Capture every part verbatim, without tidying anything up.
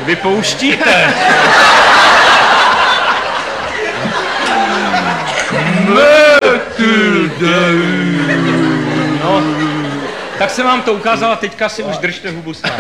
vypouštíte. No, tak jsem vám to ukázal a teďka si už držte hubu sám.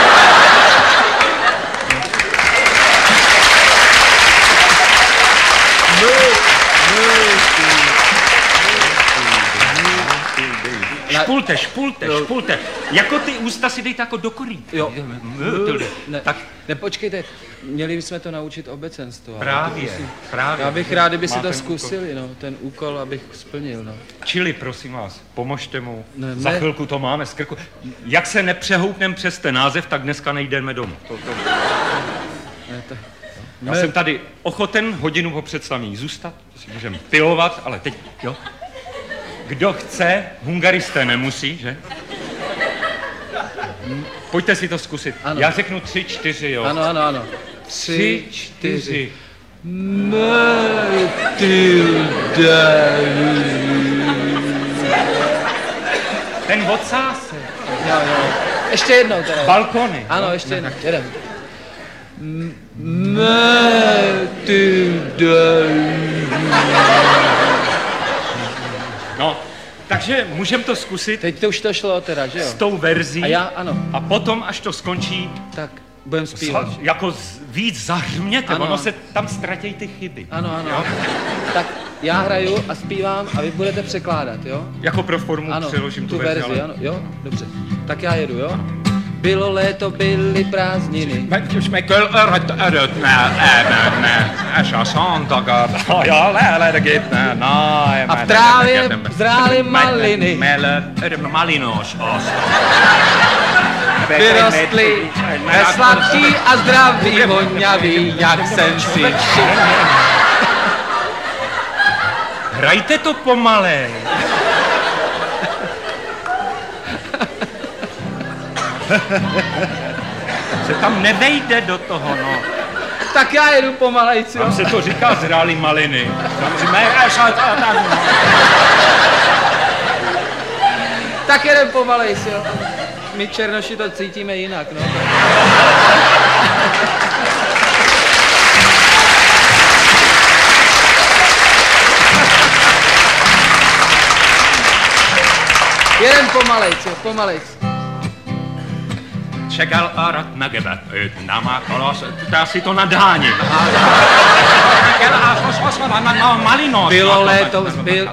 Špulte, špulte, špulte. Jako ty ústa si dejte jako do korýt. Jo. Ne, tak nepočkejte, měli bychom to naučit obecenstvo. Právě, právě. Já bych rád, kdyby si to zkusili, no, ten úkol, abych splnil, no. Čili, prosím vás, pomožte mu. Ne, Za ne. chvilku to máme z krku. Jak se nepřehoupneme přes ten název, tak dneska nejdeme domů. To, to... Ne, to... Já ne. jsem tady ochoten hodinu po představení zůstat, si můžeme pilovat, ale teď, jo. Kdo chce, hungaristé nemusí, že? Pojďte si to zkusit. Ano. Já řeknu tři, čtyři, jo. Ano, ano, ano. Tři, čtyři. Ten odsásek. Jo, jo. Ještě jednou teda. Balkony. Ano, ještě jednou. Jedem. No, takže můžeme to zkusit Teď to už to šlo teda, že jo? s tou verzí. A já, ano. A potom, až to skončí, Tak, budem zpívat. sa, jako z, víc zahřměte, Ano. ono se tam ztratějí ty chyby. Ano, ano. Jo? Tak já hraju a zpívám a vy budete překládat, jo? Jako pro formu Ano, přeložím tu verzi, ale... ano, jo? Dobře. Tak já jedu, jo? Bylo léto, byly prázdniny. A v trávě zrály maliny. Malinoš. Vyrostly sladký a zdravý, voňavý, jak jsem si všiml. Hrajte to pomalej. Se tam nevejde do toho, no. Tak já jedu pomalejc, jo? Tam se to říká zrály maliny. Tam říká, no. Tak jedem pomalejc, jo? My černoši to cítíme jinak, no. Jeden pomalejc, jo, pomalejc. Čekal arat na gebet, náma kolos, dá si to nadáni. Malinoš. Bylo léto, byl...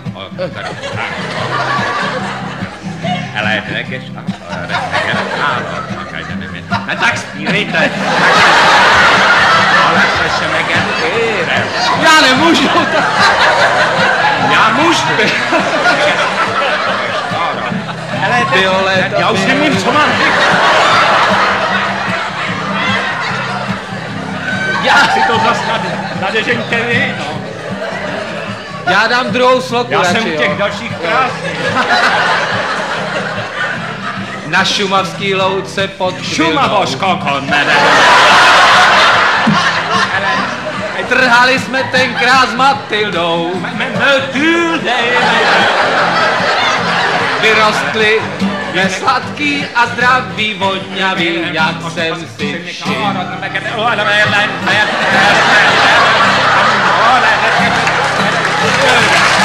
Ale řekeš, ne tak zpívejte. Ale se se megentýre. Já nemůžu. Já můžu. Bylo léto, já už nevím, co mám říct. Já si to zas nadežeňte vy, no. Já dám druhou sloku Já radši, jsem u těch jo. dalších krásných. Na šumavský louce pod Šumavoško, konene. Trhali jsme tenkrát s Matildou. Vyrostly nesladký a zdravý, voňavý, jak jsem si všiml. Oh,